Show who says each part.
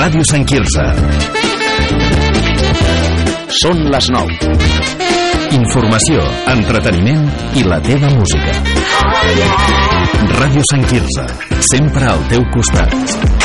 Speaker 1: Ràdio Sant Quirze. Són les 9. Informació, entreteniment i la teva música. Ràdio Sant Quirze, sempre al teu costat.